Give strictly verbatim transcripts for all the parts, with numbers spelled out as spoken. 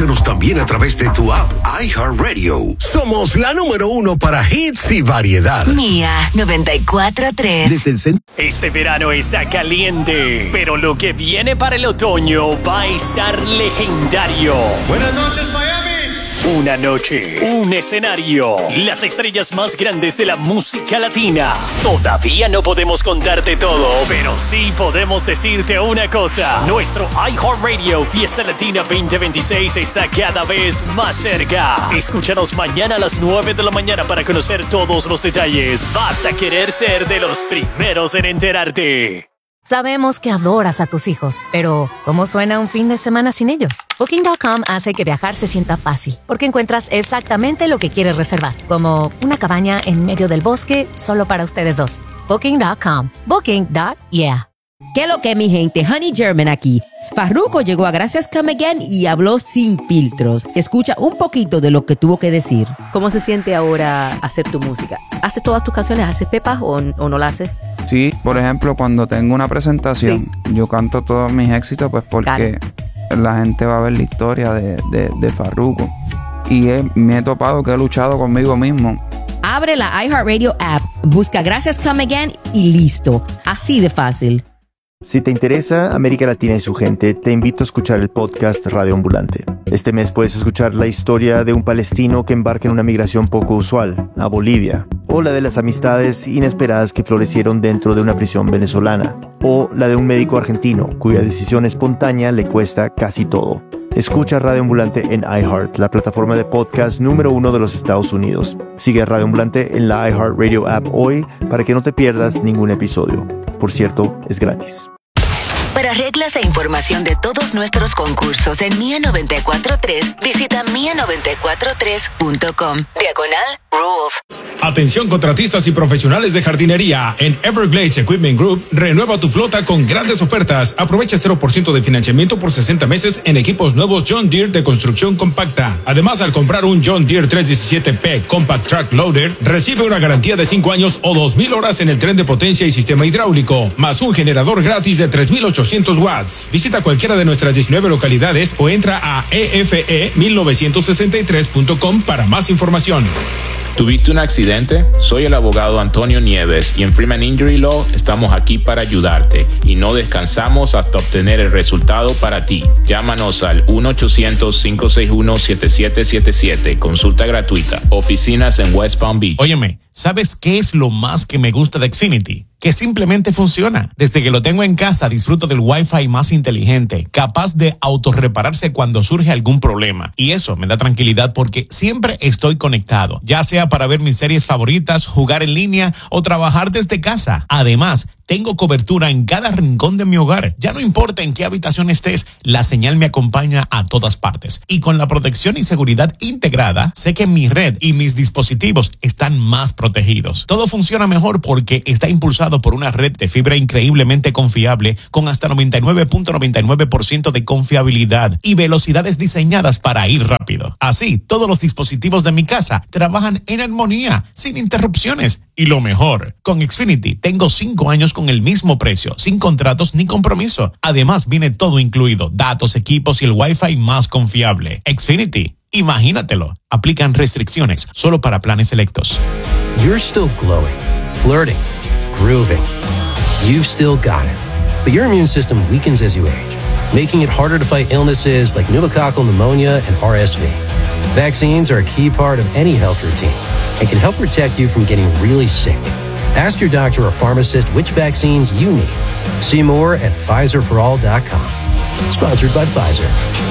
Escúchanos también a través de tu app iHeartRadio. Somos la número uno para hits y variedad. Mía noventa y cuatro tres. Desde el centro. Este verano está caliente, pero lo que viene para el otoño va a estar legendario. Buenas noches, Miami. Una noche, un escenario, las estrellas más grandes de la música latina. Todavía no podemos contarte todo, pero sí podemos decirte una cosa. Nuestro iHeartRadio Fiesta Latina veinte veintiséis está cada vez más cerca. Escúchanos mañana a las nueve de la mañana para conocer todos los detalles. Vas a querer ser de los primeros en enterarte. Sabemos que adoras a tus hijos, pero ¿cómo suena un fin de semana sin ellos? Booking punto com hace que viajar se sienta fácil, porque encuentras exactamente lo que quieres reservar, como una cabaña en medio del bosque solo para ustedes dos. Booking punto com. Booking. Yeah. ¿Qué lo que, mi gente? Honey German aquí. Farruko llegó a Gracias Come Again y habló sin filtros. Escucha un poquito de lo que tuvo que decir. ¿Cómo se siente ahora hacer tu música? ¿Haces todas tus canciones? ¿Haces pepas o, o no las haces? Sí, por ejemplo, cuando tengo una presentación, sí. yo canto todos mis éxitos, pues porque claro. la gente va a ver la historia de, de, de Farruko. Y he, me he topado que he luchado conmigo mismo. Abre la iHeartRadio app, busca Gracias Come Again y listo. Así de fácil. Si te interesa América Latina y su gente, te invito a escuchar el podcast Radio Ambulante. Este mes puedes escuchar la historia de un palestino que embarca en una migración poco usual, a Bolivia, o la de las amistades inesperadas que florecieron dentro de una prisión venezolana, o la de un médico argentino cuya decisión espontánea le cuesta casi todo. Escucha Radio Ambulante en iHeart, la plataforma de podcast número uno de los Estados Unidos. Sigue a Radio Ambulante en la iHeartRadio app hoy para que no te pierdas ningún episodio. Por cierto, es gratis. Para reglas e información de todos nuestros concursos en Mía noventa y cuatro tres, visita mía noventa y cuatro tres punto com. Diagonal Rules. Atención contratistas y profesionales de jardinería. En Everglades Equipment Group, renueva tu flota con grandes ofertas. Aprovecha cero por ciento de financiamiento por sesenta meses en equipos nuevos John Deere de construcción compacta. Además, al comprar un John Deere trescientos diecisiete P Compact Track Loader, recibe una garantía de cinco años o dos mil horas en el tren de potencia y sistema hidráulico, más un generador gratis de tres mil ochocientos watts. Visita cualquiera de nuestras diecinueve localidades o entra a e f e mil novecientos sesenta y tres punto com para más información. ¿Tuviste un accidente? Soy el abogado Antonio Nieves y en Freeman Injury Law estamos aquí para ayudarte y no descansamos hasta obtener el resultado para ti. Llámanos al uno ochocientos, cinco seis uno, siete siete siete siete. Consulta gratuita. Oficinas en West Palm Beach. Óyeme, ¿sabes qué es lo más que me gusta de Xfinity? Que simplemente funciona. Desde que lo tengo en casa, disfruto del Wi-Fi más inteligente, capaz de autorrepararse cuando surge algún problema. Y eso me da tranquilidad porque siempre estoy conectado, ya sea para ver mis series favoritas, jugar en línea o trabajar desde casa. Además, tengo cobertura en cada rincón de mi hogar. Ya no importa en qué habitación estés, la señal me acompaña a todas partes. Y con la protección y seguridad integrada, sé que mi red y mis dispositivos están más protegidos. Todo funciona mejor porque está impulsado por una red de fibra increíblemente confiable con hasta noventa y nueve punto noventa y nueve por ciento de confiabilidad y velocidades diseñadas para ir rápido. Así, todos los dispositivos de mi casa trabajan en armonía, sin interrupciones. Y lo mejor, con Xfinity tengo cinco años con el mismo precio, sin contratos ni compromiso. Además, viene todo incluido, datos, equipos y el Wi-Fi más confiable. Xfinity, imagínatelo. Aplican restricciones solo para planes selectos. You're still glowing, flirting, grooving. You've still got it. But your immune system weakens as you age, making it harder to fight illnesses like pneumococcal pneumonia and R S V. Vaccines are a key part of any health routine and can help protect you from getting really sick. Ask your doctor or pharmacist which vaccines you need. See more at Pfizer for all dot com. Sponsored by Pfizer.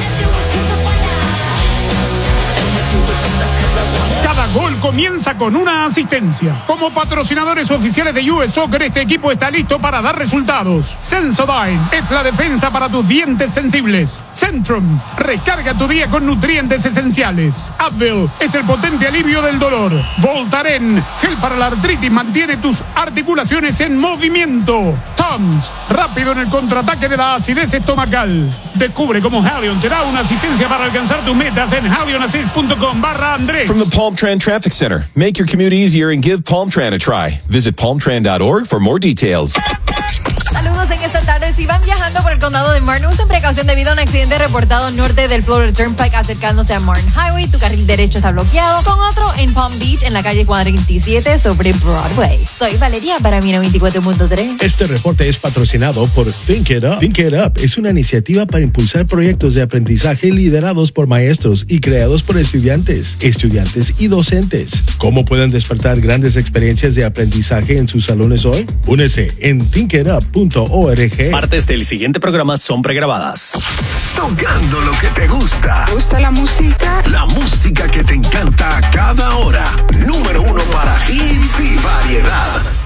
Cada gol comienza con una asistencia. Como patrocinadores oficiales de U S Soccer, este equipo está listo para dar resultados. Sensodyne es la defensa para tus dientes sensibles. Centrum recarga tu día con nutrientes esenciales. Advil es el potente alivio del dolor. Voltaren, gel para la artritis, mantiene tus articulaciones en movimiento. Tums, rápido en el contraataque de la acidez estomacal. Descubre cómo Halion te da una asistencia para alcanzar tus metas en halionassist punto com barra Andrés. From the Palm Tran Traffic Center, make your commute easier and give Palm Tran a try. Visit palm tran dot org for more details. Saludos en esta tarde Señores, si van viajando por el condado de Martin, usen precaución debido a un accidente reportado norte del Florida Turnpike acercándose a Martin Highway. Tu carril derecho está bloqueado, con otro en Palm Beach en la calle cuarenta y siete sobre Broadway. Soy Valeria para Mino veinticuatro punto tres. Este reporte es patrocinado por Think It Up. Think It Up es una iniciativa para impulsar proyectos de aprendizaje liderados por maestros y creados por estudiantes, estudiantes y docentes. ¿Cómo pueden despertar grandes experiencias de aprendizaje en sus salones hoy? Únese en think it up punto org. Partes del siguiente programa son pregrabadas. Tocando lo que te gusta. ¿Te gusta la música? La música que te encanta a cada hora. Número uno para hits y variedad.